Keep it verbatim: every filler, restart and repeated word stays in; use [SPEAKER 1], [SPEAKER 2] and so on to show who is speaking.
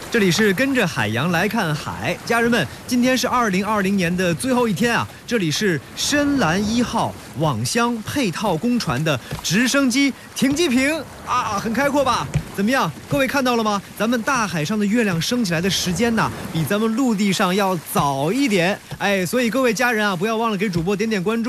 [SPEAKER 1] 这里是跟着海洋来看海，家人们，今天是二零二零年的最后一天啊！这里是深蓝一号网箱配套公船的直升机停机坪啊，很开阔吧？怎么样，各位看到了吗？咱们大海上的月亮升起来的时间呢，比咱们陆地上要早一点。哎，所以各位家人啊，不要忘了给主播点点关注。